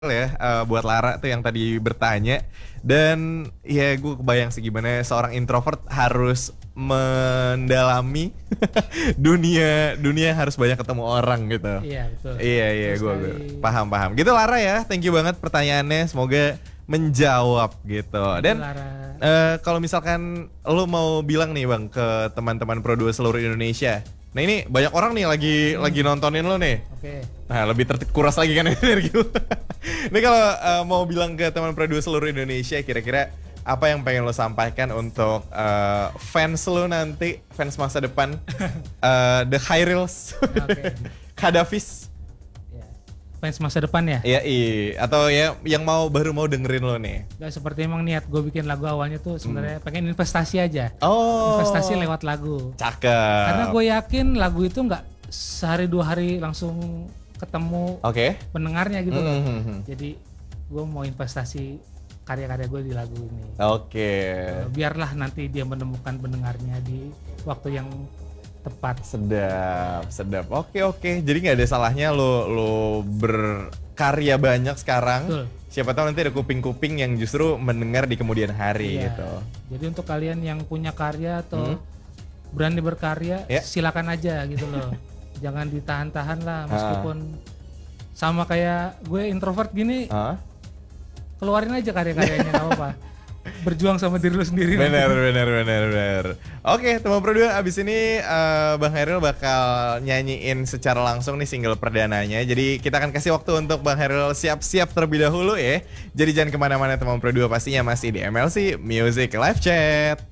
ya buat Lara tuh yang tadi bertanya. Dan ya gue kebayang sih gimana seorang introvert harus mendalami dunia dunia yang harus banyak ketemu orang gitu. Iya betul. Iya iya Betul gue sekali. paham. Gitu Lara ya, thank you banget pertanyaannya, semoga menjawab gitu. Dan Lara. kalau misalkan lo mau bilang nih bang ke teman-teman Pro 2 seluruh Indonesia, nah ini banyak orang nih lagi nontonin lo nih. Oke. Nah lebih terkuras lagi kan energi lo. Ini kalau mau bilang ke teman Pro 2 seluruh Indonesia, kira-kira apa yang pengen lo sampaikan untuk fans lo nanti, fans masa depan, The Khairils, Oke. Khadafis, Ya. Fans masa depan ya. ya atau ya yang baru mau dengerin lo nih. Gak seperti emang niat gue bikin lagu awalnya tuh sebenarnya pengen investasi aja. Oh, Investasi lewat lagu. cakep. Karena gue yakin lagu itu nggak sehari 2 hari langsung ketemu Oke. pendengarnya gitu loh. Mhm. Jadi gue mau investasi karya-karya gue di lagu ini. Oke. Biarlah nanti dia menemukan pendengarnya di waktu yang tepat. Sedap. Oke. Jadi nggak ada salahnya lo berkarya banyak sekarang. Betul. Siapa tahu nanti ada kuping-kuping yang justru mendengar di kemudian hari Iya. gitu. Jadi untuk kalian yang punya karya atau berani berkarya, Ya. silakan aja gitu loh. Jangan ditahan-tahan lah, meskipun sama kayak gue introvert gini, Hah? keluarin aja karya-karyanya nggak apa-apa. Berjuang sama diri lu sendiri. Benar. Oke, teman Pro 2, abis ini Bang Khairil bakal nyanyiin secara langsung nih single perdananya. Jadi kita akan kasih waktu untuk Bang Khairil siap-siap terlebih dahulu ya. Jadi jangan kemana-mana teman Pro 2, pastinya masih di MLC Music Live Chat.